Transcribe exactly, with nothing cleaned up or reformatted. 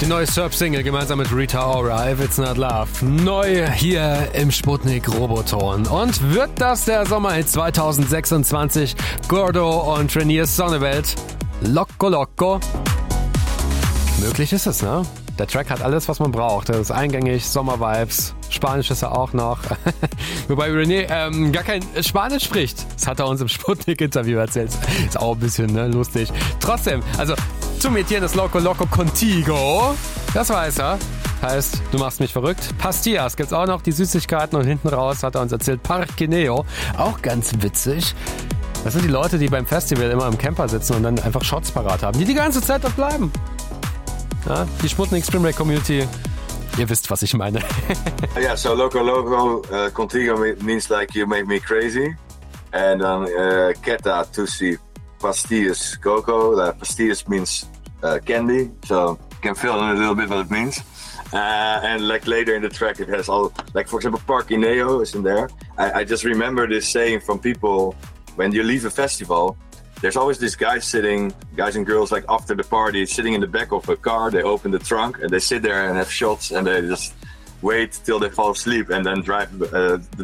Die neue Surf-Single gemeinsam mit Rita Ora, If It's Not Love. Neu hier im Sputnik Roboton. Und wird das der Sommerhit zwanzig sechsundzwanzig? Gordo und Trainier Sonnewelt. Loco Loco. Möglich ist es, ne? Der Track hat alles, was man braucht. Er ist eingängig, Sommervibes. Spanisch ist er auch noch. Wobei René ähm, gar kein Spanisch spricht. Das hat er uns im Sputnik-Interview erzählt. Ist auch ein bisschen ne, lustig. Trotzdem, also zum Metieren des Loco Loco Contigo. Das weiß er. Heißt, du machst mich verrückt. Pastillas gibt's auch noch, die Süßigkeiten. Und hinten raus hat er uns erzählt, Parquineo. Auch ganz witzig. Das sind die Leute, die beim Festival immer im Camper sitzen und dann einfach Shots parat haben. Die die ganze Zeit dort bleiben. Ja, die Sputnik Spring Break Community, ihr wisst, was ich meine. Yeah, so Loco Loco uh, Contigo means like you make me crazy. And then uh, Keta Tusi Pastillas Coco. Uh, pastillas means uh, candy, so you can fill in a little bit what it means. Uh, and like later in the track it has all, like for example Parquineo is in there. I, I just remember this saying from people when you leave a festival. There's always this guy sitting, guys and girls, like after the party, sitting in the back of a car. They open the trunk and they sit there and have shots and they just wait till they fall asleep and then drive uh, the